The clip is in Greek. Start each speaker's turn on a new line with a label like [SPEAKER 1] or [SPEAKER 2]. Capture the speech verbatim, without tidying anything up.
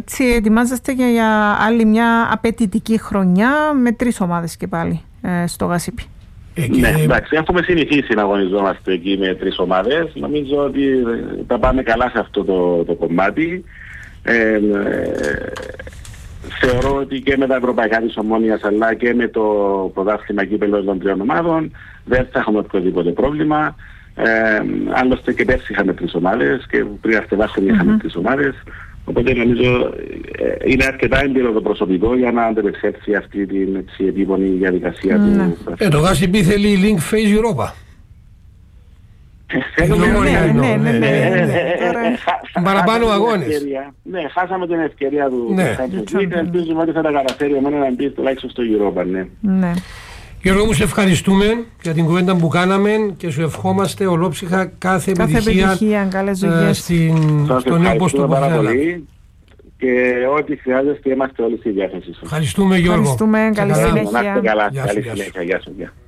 [SPEAKER 1] έτσι ετοιμάζεστε και για άλλη μια απαιτητική χρονιά με τρεις ομάδες και πάλι ε, στο Γασίπι.
[SPEAKER 2] Εκεί... Ναι, εντάξει, έχουμε συνηθίσει να αγωνιζόμαστε εκεί με τρεις ομάδες. Νομίζω ότι θα πάμε καλά σε αυτό το, το κομμάτι. Ε, ε, θεωρώ ότι και με τα ευρωπαϊκά της Ομόνοιας αλλά και με το πρωτάθλημα κύπελλο των τριών ομάδων δεν θα έχουμε οποιοδήποτε πρόβλημα. Ε, άλλωστε και πέρσι είχαμε τρεις ομάδες και πριν αρκετά χρόνια είχαμε mm-hmm. τρεις ομάδες. Οπότε νομίζω ε, είναι αρκετά έμπειρο το προσωπικό για να αντεπεξέλθει αυτή την έτσι, επίπονη διαδικασία mm. του.
[SPEAKER 3] Ε, το Γασίπι θέλει Link Phase Europa.
[SPEAKER 2] Ναι, ναι, ναι.
[SPEAKER 3] Παραπάνω αγώνες.
[SPEAKER 2] Ναι, χάσαμε την ευκαιρία του Champions League. Ελπίζουμε ότι θα τα καταφέρει εμένα να μπει τουλάχιστον στο Europa, ναι.
[SPEAKER 3] Γιώργο μου, σε ευχαριστούμε για την κουβέντα που κάναμε και σου ευχόμαστε ολόψυχα κάθε επιτυχία στο νέο πόστο που θέλει.
[SPEAKER 2] Και ό,τι χρειάζεστε είμαστε όλοι στη διάθεση σας.
[SPEAKER 3] Ευχαριστούμε Γιώργο.
[SPEAKER 1] Ευχαριστούμε, καλή συνέχεια.
[SPEAKER 2] Καλή συνέχεια, γεια σου.